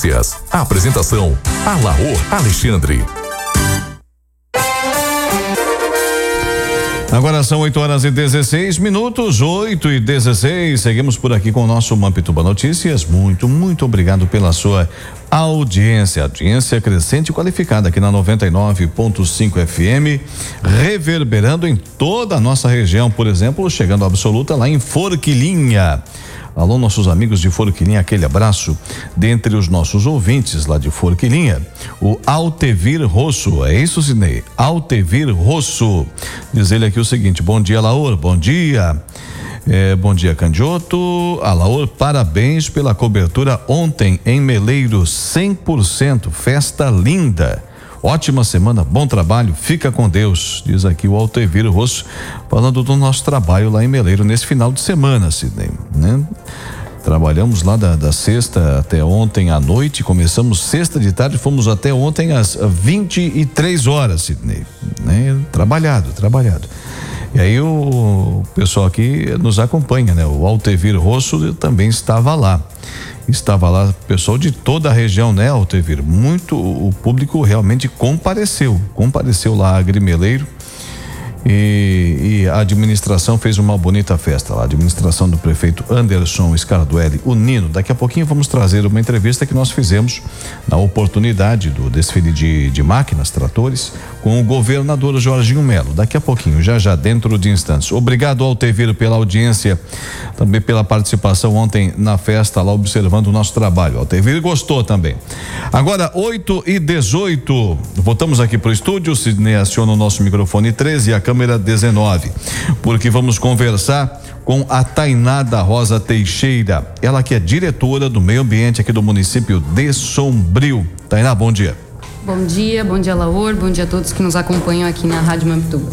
Notícias. Apresentação: Alaor Alexandre. Agora são 8h16, 8h16. Seguimos por aqui com o nosso Mampituba Notícias. Muito obrigado pela sua audiência crescente e qualificada aqui na 99.5 FM, reverberando em toda a nossa região, por exemplo, chegando à absoluta lá em Forquilinha. Alô, nossos amigos de Forquilinha, aquele abraço. Dentre os nossos ouvintes lá de Forquilinha, o Altevir Rosso, é isso, Sidney? Altevir Rosso. Diz ele aqui o seguinte: bom dia, Laor, bom dia. Bom dia, Candioto. Alaor, parabéns pela cobertura ontem em Meleiro, 100%, festa linda. Ótima semana, bom trabalho, fica com Deus, diz aqui o Altevir Rosso, falando do nosso trabalho lá em Meleiro nesse final de semana, Sidney, né? Trabalhamos lá da sexta até ontem à noite, começamos sexta de tarde, fomos até ontem às 23 horas, Sidney, né? Trabalhado. E aí o pessoal aqui nos acompanha, né? O Altevir Rosso também estava lá, pessoal de toda a região, né, Altevir? O público realmente compareceu lá a Grimeleiro, e a administração fez uma bonita festa lá, a administração do prefeito Anderson Scarduelli, o Nino. Daqui a pouquinho vamos trazer uma entrevista que nós fizemos na oportunidade do desfile de máquinas, tratores, com o governador Jorginho Melo. Daqui a pouquinho, já dentro de instantes. Obrigado, Altevir, pela audiência, também pela participação ontem na festa lá, observando o nosso trabalho. Altevir gostou também. Agora 8h18, voltamos aqui pro estúdio. Sidney aciona o nosso microfone 13 e a câmera 19, porque vamos conversar com a Tainá da Rosa Teixeira, ela que é diretora do meio ambiente aqui do município de Sombrio. Tainá, bom dia. Bom dia, Laor, bom dia a todos que nos acompanham aqui na Rádio Mampituba.